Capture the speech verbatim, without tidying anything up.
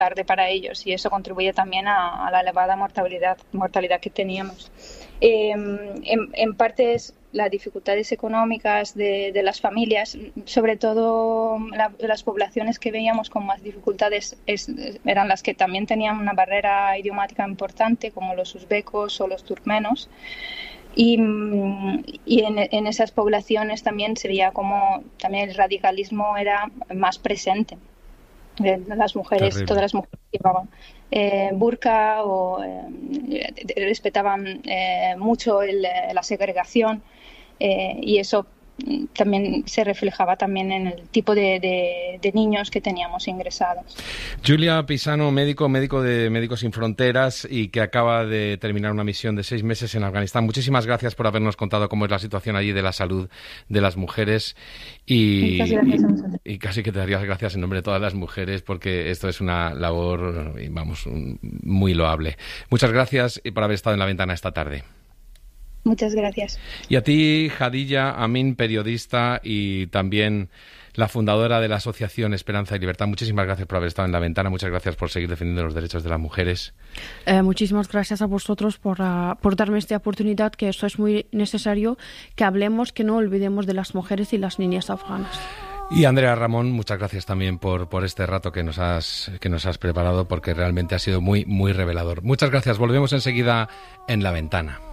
tarde para ellos, y eso contribuye también a, a la elevada mortalidad, mortalidad que teníamos. Eh, en, en parte es las dificultades económicas de, de las familias, sobre todo la, las poblaciones que veíamos con más dificultades es, eran las que también tenían una barrera idiomática importante, como los uzbecos o los turkmenos. Y, y en, en esas poblaciones también sería como también el radicalismo era más presente. Las mujeres, Terrible. todas las mujeres llevaban eh, burka o eh, respetaban eh, mucho el, la segregación, eh, y eso también se reflejaba también en el tipo de, de, de niños que teníamos ingresados. Giulia Pisano, médico, médico de Médicos Sin Fronteras y que acaba de terminar una misión de seis meses en Afganistán. Muchísimas gracias por habernos contado cómo es la situación allí de la salud de las mujeres y, Muchas gracias a vosotros. y, y casi que te daría las gracias en nombre de todas las mujeres porque esto es una labor, vamos, muy loable. Muchas gracias por haber estado en La Ventana esta tarde. Muchas gracias. Y a ti, Jadilla Amin, periodista y también la fundadora de la Asociación Esperanza y Libertad. Muchísimas gracias por haber estado en La Ventana. Muchas gracias por seguir defendiendo los derechos de las mujeres. Eh, muchísimas gracias a vosotros por, uh, por darme esta oportunidad, que esto es muy necesario, que hablemos, que no olvidemos de las mujeres y las niñas afganas. Y Andrea Ramón, muchas gracias también por, por este rato que nos has, que nos has preparado, porque realmente ha sido muy, muy revelador. Muchas gracias. Volvemos enseguida en La Ventana.